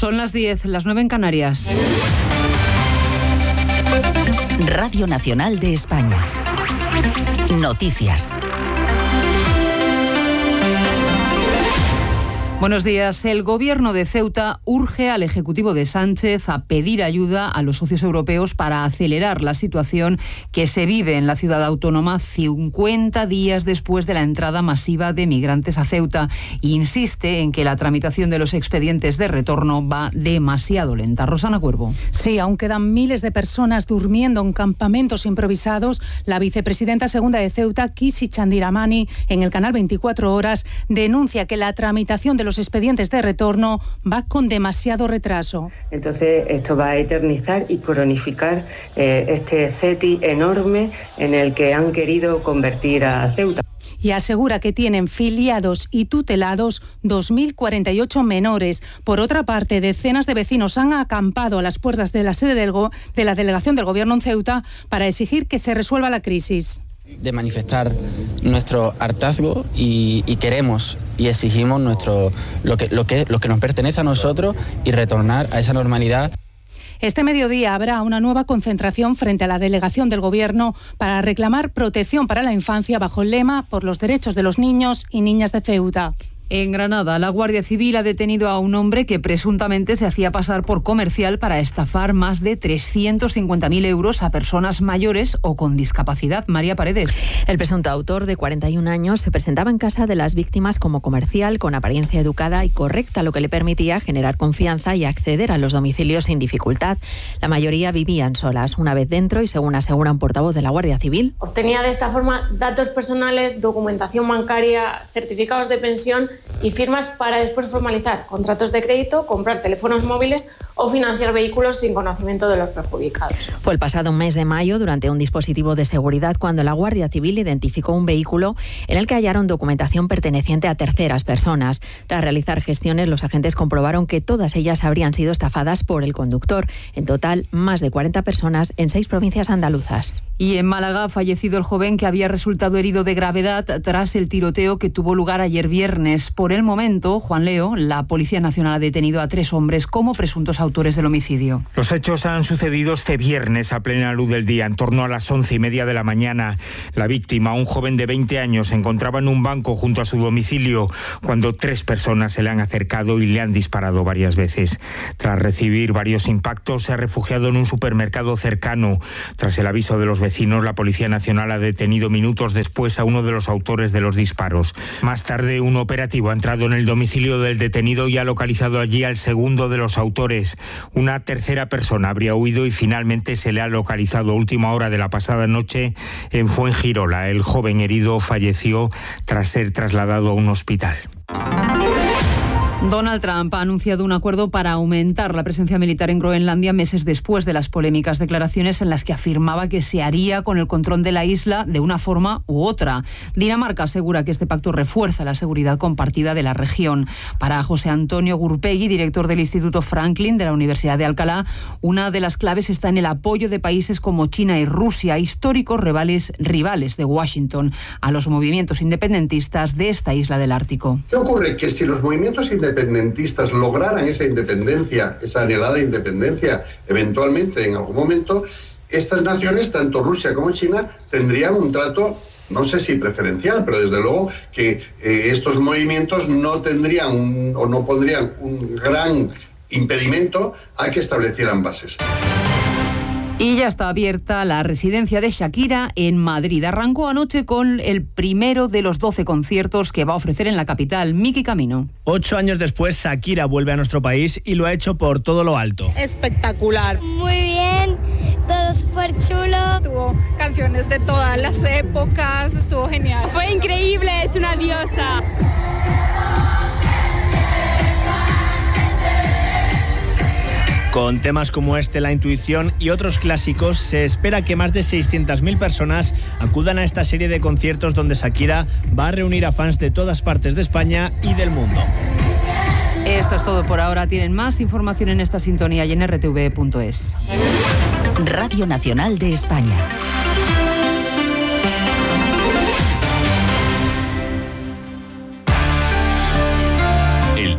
Son las 10, las 9 en Canarias. Radio Nacional de España. Noticias. Buenos días. El Gobierno de Ceuta urge al Ejecutivo de Sánchez a pedir ayuda a los socios europeos para acelerar la situación que se vive en la ciudad autónoma 50 días después de la entrada masiva de migrantes a Ceuta. Insiste en que la tramitación de los expedientes de retorno va demasiado lenta. Rosana Cuervo. Sí, aún quedan miles de personas durmiendo en campamentos improvisados. La vicepresidenta segunda de Ceuta, Kisi Chandiramani, en el canal 24 Horas, denuncia que la tramitación de los expedientes de retorno va con demasiado retraso. Entonces esto va a eternizar y cronificar este CETI enorme en el que han querido convertir a Ceuta. Y asegura que tienen filiados y tutelados 2.048 menores. Por otra parte, decenas de vecinos han acampado a las puertas de la sede de la delegación del Gobierno en Ceuta para exigir que se resuelva la crisis. De manifestar nuestro hartazgo y queremos y exigimos lo que nos pertenece a nosotros y retornar a esa normalidad. Este mediodía habrá una nueva concentración frente a la delegación del Gobierno para reclamar protección para la infancia bajo el lema por los derechos de los niños y niñas de Ceuta. En Granada, la Guardia Civil ha detenido a un hombre que presuntamente se hacía pasar por comercial para estafar más de 350.000 euros a personas mayores o con discapacidad. María Paredes. El presunto autor, de 41 años, se presentaba en casa de las víctimas como comercial, con apariencia educada y correcta, lo que le permitía generar confianza y acceder a los domicilios sin dificultad. La mayoría vivían solas. Una vez dentro, y según asegura un portavoz de la Guardia Civil, obtenía de esta forma datos personales, documentación bancaria, certificados de pensión y firmas para después formalizar contratos de crédito, comprar teléfonos móviles o financiar vehículos sin conocimiento de los perjudicados. Fue el pasado mes de mayo, durante un dispositivo de seguridad, cuando la Guardia Civil identificó un vehículo en el que hallaron documentación perteneciente a terceras personas. Tras realizar gestiones, los agentes comprobaron que todas ellas habrían sido estafadas por el conductor. En total, más de 40 personas en 6 provincias andaluzas. Y en Málaga ha fallecido el joven que había resultado herido de gravedad tras el tiroteo que tuvo lugar ayer viernes. Por el momento, Juan Leo, la Policía Nacional ha detenido a 3 hombres como presuntos autores del homicidio. Los hechos han sucedido este viernes a plena luz del día, en torno a las 11:30 de la mañana. La víctima, un joven de 20 años, se encontraba en un banco junto a su domicilio cuando 3 personas se le han acercado y le han disparado varias veces. Tras recibir varios impactos, se ha refugiado en un supermercado cercano. Tras el aviso de los vecinos, la Policía Nacional ha detenido minutos después a uno de los autores de los disparos. Más tarde, un operativo ha entrado en el domicilio del detenido y ha localizado allí al segundo de los autores. Una tercera persona habría huido y finalmente se le ha localizado a última hora de la pasada noche en Fuengirola. El joven herido falleció tras ser trasladado a un hospital. Donald Trump ha anunciado un acuerdo para aumentar la presencia militar en Groenlandia meses después de las polémicas declaraciones en las que afirmaba que se haría con el control de la isla de una forma u otra. Dinamarca asegura que este pacto refuerza la seguridad compartida de la región. Para José Antonio Gurpegui, director del Instituto Franklin de la Universidad de Alcalá, una de las claves está en el apoyo de países como China y Rusia, históricos rivales de Washington, a los movimientos independentistas de esta isla del Ártico. ¿Qué ocurre? Que si los movimientos independentistas lograran esa independencia, esa anhelada independencia, eventualmente en algún momento, estas naciones, tanto Rusia como China, tendrían un trato, no sé si preferencial, pero desde luego que estos movimientos no tendrían no pondrían un gran impedimento a que establecieran bases. Y ya está abierta la residencia de Shakira en Madrid. Arrancó anoche con el primero de los 12 conciertos que va a ofrecer en la capital. Miki Camino. 8 años después, Shakira vuelve a nuestro país y lo ha hecho por todo lo alto. Espectacular. Muy bien, todo súper chulo. Tuvo canciones de todas las épocas, estuvo genial. Fue increíble, es una diosa. Con temas como este, La Intuición y otros clásicos, se espera que más de 600.000 personas acudan a esta serie de conciertos donde Shakira va a reunir a fans de todas partes de España y del mundo. Esto es todo por ahora. Tienen más información en esta sintonía y en rtv.es. Radio Nacional de España.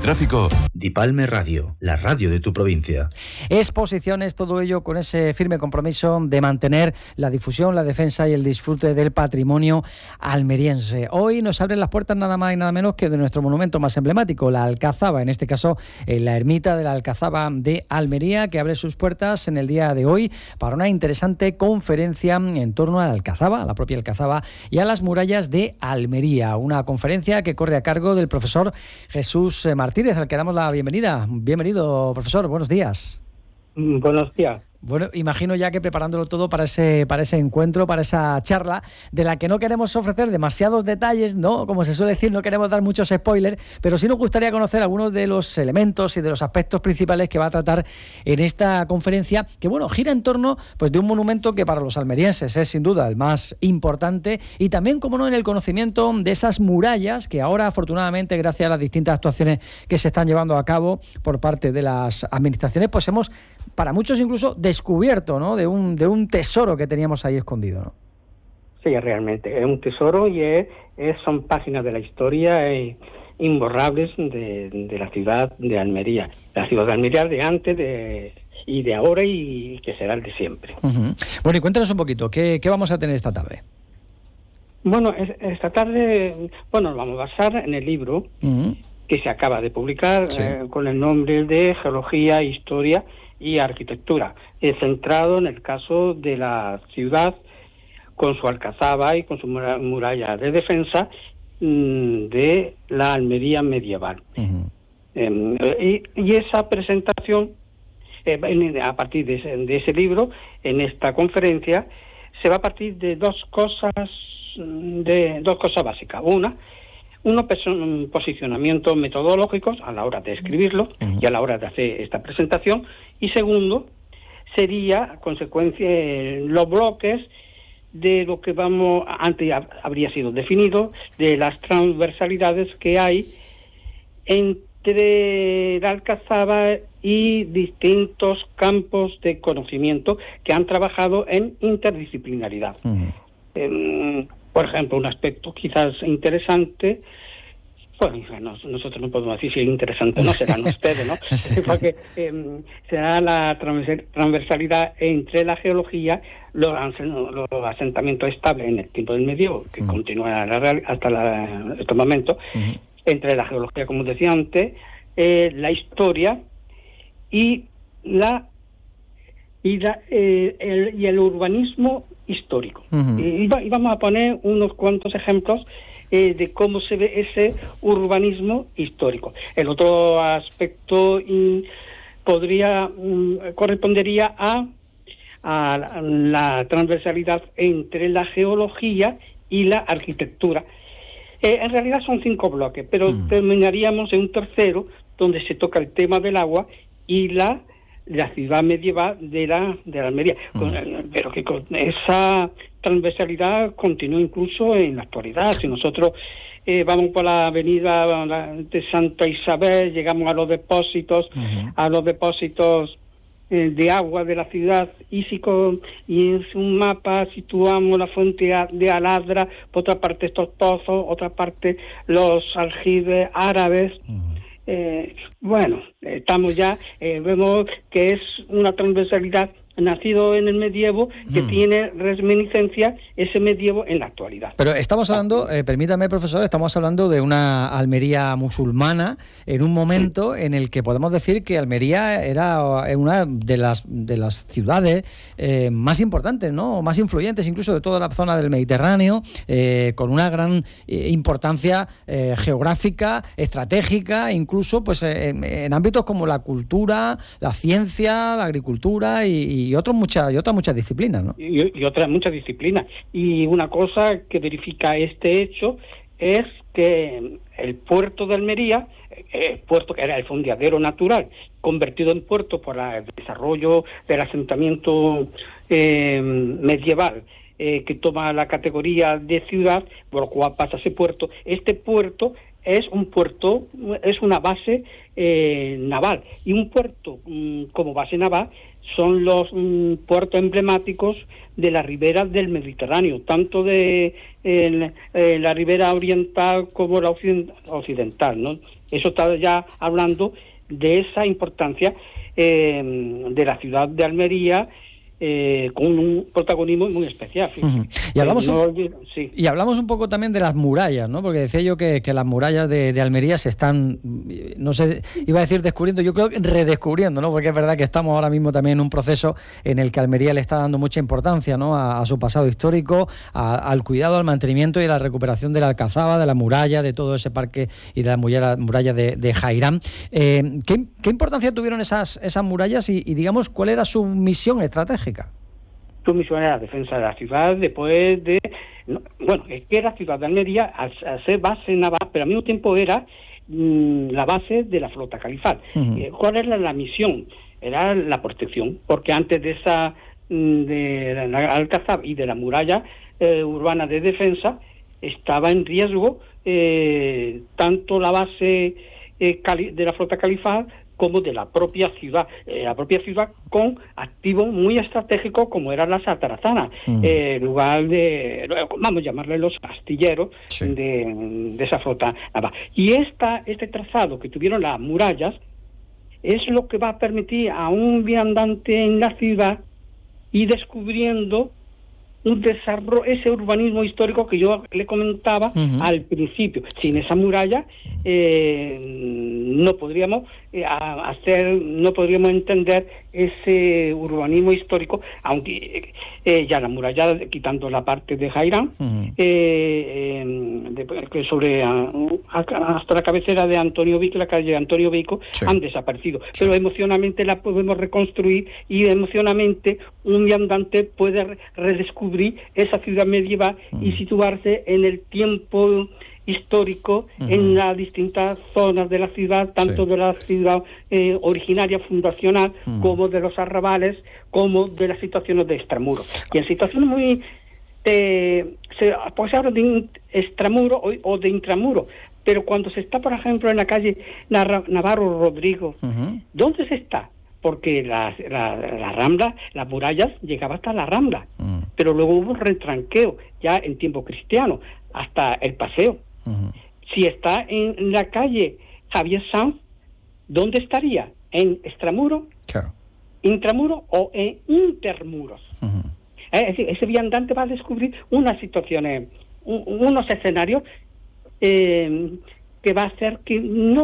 tráfico. Dipalme Radio, la radio de tu provincia. Exposiciones, todo ello con ese firme compromiso de mantener la difusión, la defensa y el disfrute del patrimonio almeriense. Hoy nos abren las puertas nada más y nada menos que de nuestro monumento más emblemático, la Alcazaba, en este caso la ermita de la Alcazaba de Almería, que abre sus puertas en el día de hoy para una interesante conferencia en torno a la Alcazaba, a la propia Alcazaba y a las murallas de Almería. Una conferencia que corre a cargo del profesor Jesús Martínez, al que damos la bienvenida. Bienvenido, profesor, buenos días. Buenos días. Bueno, imagino ya que preparándolo todo para ese encuentro, para esa charla, de la que no queremos ofrecer demasiados detalles, ¿no? Como se suele decir, no queremos dar muchos spoilers, pero sí nos gustaría conocer algunos de los elementos y de los aspectos principales que va a tratar en esta conferencia, que bueno, gira en torno pues de un monumento que para los almerienses es sin duda el más importante, y también, como no, en el conocimiento de esas murallas que ahora, afortunadamente, gracias a las distintas actuaciones que se están llevando a cabo por parte de las administraciones, pues hemos, para muchos incluso, descubierto, ¿no?, de un tesoro que teníamos ahí escondido, ¿no? Sí, realmente es un tesoro y son páginas de la historia imborrables de la ciudad de Almería. La ciudad de Almería de antes y de ahora y que será el de siempre. Uh-huh. Bueno, y cuéntanos un poquito, ¿qué vamos a tener esta tarde? Bueno, esta tarde nos vamos a basar en el libro que se acaba de publicar, sí, con el nombre de Geología, Historia y Arquitectura, centrado en el caso de la ciudad con su alcazaba y con su muralla de defensa de la Almería medieval. Uh-huh. Y esa presentación, a partir de ese libro, en esta conferencia, se va a partir de dos cosas básicas. Unos posicionamientos metodológicos a la hora de escribirlo y a la hora de hacer esta presentación, y segundo sería, a consecuencia, los bloques de lo que antes habría sido definido, de las transversalidades que hay entre la Alcazaba y distintos campos de conocimiento que han trabajado en interdisciplinaridad. Por ejemplo, un aspecto quizás interesante, bueno, nosotros no podemos decir si es interesante o no, serán ustedes, ¿no? Sí. Porque será la transversalidad entre la geología, los asentamientos estables en el tiempo del medievo, que continúa hasta estos momentos, entre la geología, como decía antes, la historia y el urbanismo histórico. Y vamos a poner unos cuantos ejemplos de cómo se ve ese urbanismo histórico. El otro aspecto correspondería a la transversalidad entre la geología y la arquitectura. En realidad son 5 bloques, pero terminaríamos en un tercero donde se toca el tema del agua y la ciudad medieval de la Almería, pero que con esa transversalidad continúa incluso en la actualidad. Si nosotros vamos por la avenida de Santa Isabel, llegamos a los depósitos, de agua de la ciudad, y en un mapa situamos la fuente de Aladra, por otra parte estos pozos, otra parte los aljibes árabes. Estamos ya, vemos que es una transversalidad nacido en el medievo que tiene reminiscencia ese medievo en la actualidad. Pero estamos hablando, permítame, profesor, estamos hablando de una Almería musulmana en un momento en el que podemos decir que Almería era una de las ciudades más importantes, ¿no?, más influyentes incluso de toda la zona del Mediterráneo, con una gran importancia geográfica, estratégica, incluso pues en ámbitos como la cultura, la ciencia, la agricultura y otras muchas disciplinas, ¿no? Y otras muchas disciplinas. Y una cosa que verifica este hecho es que el puerto de Almería, puerto que era el fondeadero natural, convertido en puerto por el desarrollo del asentamiento medieval, que toma la categoría de ciudad, por lo cual pasa ese puerto. Este puerto es una base naval, y un puerto como base naval son los puertos emblemáticos de la ribera del Mediterráneo, tanto de la ribera oriental como la occidental, ¿no? Eso está ya hablando de esa importancia de la ciudad de Almería, con un protagonismo muy especial. Y hablamos un poco también de las murallas, ¿no? Porque decía yo que las murallas de Almería se están, no sé, iba a decir descubriendo, yo creo que redescubriendo, ¿no? Porque es verdad que estamos ahora mismo también en un proceso en el que Almería le está dando mucha importancia, ¿no? A su pasado histórico, al cuidado, al mantenimiento y a la recuperación de la Alcazaba, de la muralla, de todo ese parque y de la muralla de Jairán. ¿Qué importancia tuvieron esas murallas y digamos, cuál era su misión estratégica? Su misión era la defensa de la ciudad después de... Bueno, es que era ciudad de Almería al ser base naval, pero al mismo tiempo era la base de la flota califal. ¿Cuál era la misión? Era la protección, porque antes de esa de la Alcazaba y de la muralla urbana de defensa estaba en riesgo tanto la base de la flota califal como de la propia ciudad con activos muy estratégicos como eran las atarazanas, lugar de, vamos a llamarle los astilleros de esa flota naval. Y este trazado que tuvieron las murallas es lo que va a permitir a un viandante en la ciudad ir descubriendo un desarrollo, ese urbanismo histórico que yo le comentaba al principio. Sin esa muralla no podríamos entender ese urbanismo histórico, aunque ya la muralla, quitando la parte de Jairán, hasta la cabecera de Antonio Vico, la calle de Antonio Vico, han desaparecido. Pero emocionalmente la podemos reconstruir y emocionalmente un viandante puede redescubrir esa ciudad medieval y situarse en el tiempo histórico en las distintas zonas de la ciudad, tanto de la ciudad originaria fundacional como de los arrabales, como de las situaciones de extramuros. Y en situaciones muy pues se habla de extramuro o de intramuro, pero cuando se está, por ejemplo, en la calle Navarro Rodrigo, ¿dónde se está? Porque la Rambla, las murallas, llegaba hasta la Rambla, pero luego hubo un retranqueo, ya en tiempo cristiano, hasta el Paseo. Si está en la calle Javier Sanz, ¿dónde estaría? ¿En extramuro, intramuro o en intermuros? Es decir, ese viandante va a descubrir unas situaciones, unos escenarios que va a hacer que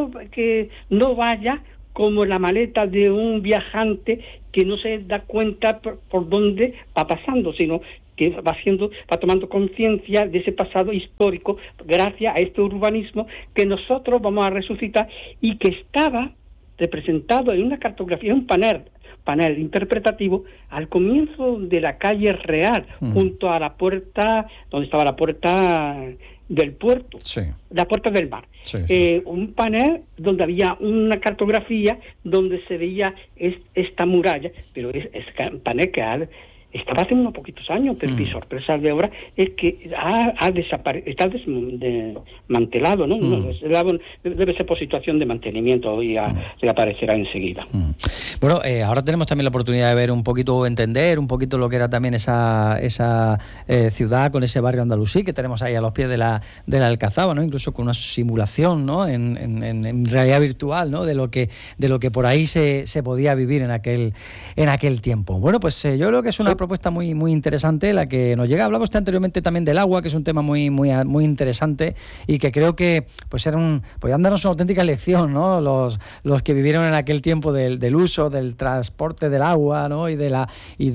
no vaya como la maleta de un viajante que no se da cuenta por dónde va pasando, sino que va tomando conciencia de ese pasado histórico gracias a este urbanismo que nosotros vamos a resucitar y que estaba representado en una cartografía, un panel interpretativo al comienzo de la calle Real, junto a la puerta, donde estaba la puerta del puerto, la puerta del mar. Un panel donde había una cartografía donde se veía esta muralla, pero es panel que estaba hace unos poquitos años, pero mi sorpresa de ahora es que está desmantelado, ¿no? Debe ser por situación de mantenimiento y aparecerá enseguida. Bueno, ahora tenemos también la oportunidad de ver un poquito, entender un poquito lo que era también esa ciudad con ese barrio andalusí que tenemos ahí a los pies de la Alcazaba, ¿no? Incluso con una simulación, ¿no? En realidad virtual, ¿no? De lo que por ahí se podía vivir en aquel tiempo. Bueno, pues yo creo que es una propuesta muy, muy interesante la que nos llega. Hablaba usted anteriormente también del agua, que es un tema muy, muy, muy interesante y que creo que podían darnos una auténtica lección, ¿no? Los que vivieron en aquel tiempo del uso, del transporte del agua, ¿no? Y de la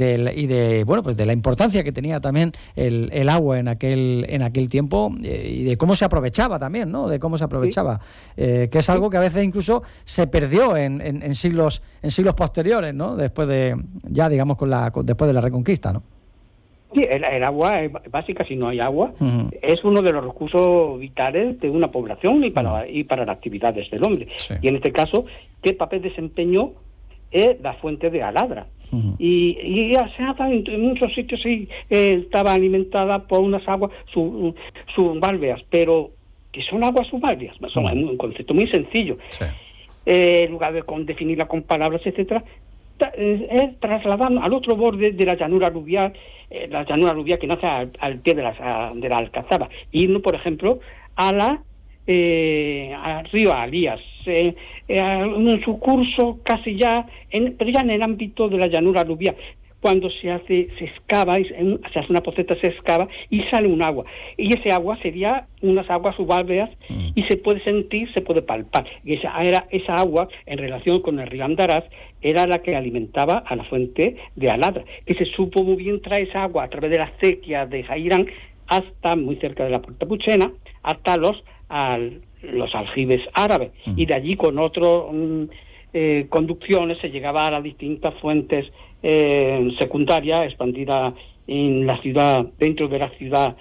importancia que tenía también el agua en aquel tiempo y de cómo se aprovechaba también, ¿no? De cómo se aprovechaba, que es algo que a veces incluso se perdió en siglos posteriores, ¿no? Después de después de la Reconquista, ¿no? Sí, el agua es básica. Si no hay agua, es uno de los recursos vitales de una población y para las actividades del hombre. Y en este caso, ¿qué papel desempeñó la fuente de Aladra? Y en muchos sitios sí estaba alimentada por unas aguas subalveas, pero que son aguas subalveas, son un concepto muy sencillo. En lugar de definirla con palabras, etcétera, es trasladando al otro borde de la llanura aluvial que nace al pie de la Alcazaba, irnos, por ejemplo, a la al río Alías, en su curso casi ya, pero ya en el ámbito de la llanura aluvial. Cuando se excava, se hace una poceta, se excava y sale un agua. Y ese agua sería unas aguas subalveas y se puede sentir, se puede palpar. Y esa agua, en relación con el río Andaraz, era la que alimentaba a la fuente de Aladra, que se supo muy bien traer esa agua a través de la acequia de Jairán hasta muy cerca de la Puerta Puchena, hasta los aljibes árabes. Y de allí con otras conducciones se llegaba a las distintas fuentes secundaria expandida en la ciudad, dentro de la ciudad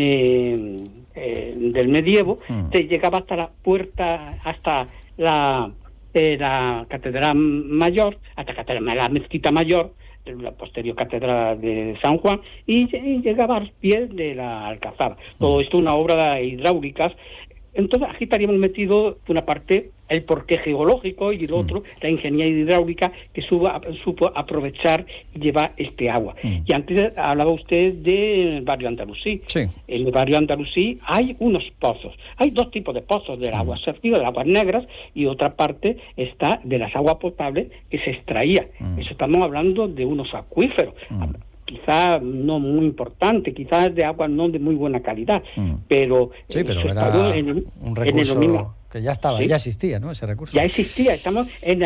del medievo, se llegaba hasta la puerta, hasta la catedral mayor, hasta la mezquita mayor, la posterior catedral de San Juan, y llegaba a los pies de la Alcazaba. Todo esto una obra de hidráulicas. Entonces aquí estaríamos metidos, por una parte, el porqué geológico y el otro, la ingeniería hidráulica que supo aprovechar y llevar este agua. Y antes hablaba usted del barrio andalusí. Sí. En el barrio andalusí hay unos pozos. Hay dos tipos de pozos, del agua servida, de aguas negras, y otra parte está de las aguas potables que se extraía. Eso estamos hablando de unos acuíferos. Quizás no muy importante, quizás de agua no de muy buena calidad, pero era un recurso que ya estaba, ya existía, ¿no? Ese recurso. Ya existía. Estamos en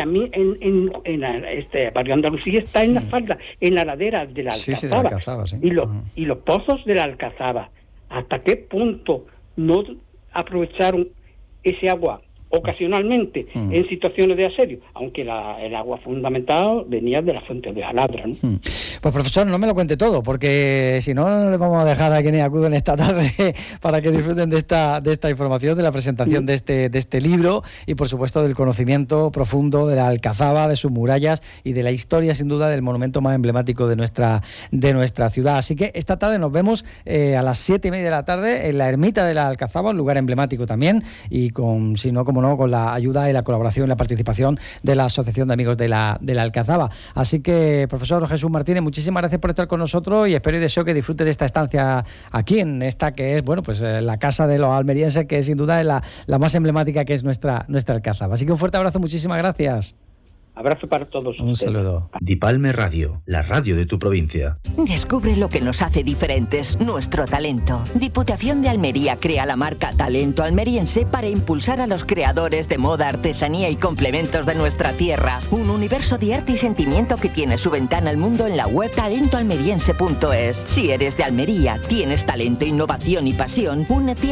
este barrio Andalucía, está en la falda, en la ladera de la Alcazaba. Sí, de la Alcazaba, sí. Y los pozos de la Alcazaba, ¿hasta qué punto no aprovecharon ese agua ocasionalmente en situaciones de asedio, aunque el agua fundamental venía de la fuente de Aladra, ¿no? Pues profesor, no me lo cuente todo, porque si no le vamos a dejar a quienes acuden esta tarde para que disfruten de esta información, de la presentación de este libro y por supuesto del conocimiento profundo de la Alcazaba, de sus murallas y de la historia sin duda del monumento más emblemático de nuestra ciudad. Así que esta tarde nos vemos a las 7:30 de la tarde en la ermita de la Alcazaba, un lugar emblemático también, y con la ayuda y la colaboración y la participación de la Asociación de Amigos de la Alcazaba. Así que, profesor Jesús Martínez, muchísimas gracias por estar con nosotros y espero y deseo que disfrute de esta estancia aquí, en esta que es, la casa de los almerienses, que sin duda es la más emblemática que es nuestra Alcazaba. Así que un fuerte abrazo, muchísimas gracias. Abrazo para todos. Un saludo. Dipalme Radio, la radio de tu provincia. Descubre lo que nos hace diferentes, nuestro talento. Diputación de Almería crea la marca Talento Almeriense para impulsar a los creadores de moda, artesanía y complementos de nuestra tierra. Un universo de arte y sentimiento que tiene su ventana al mundo en la web talentoalmeriense.es. Si eres de Almería, tienes talento, innovación y pasión, únete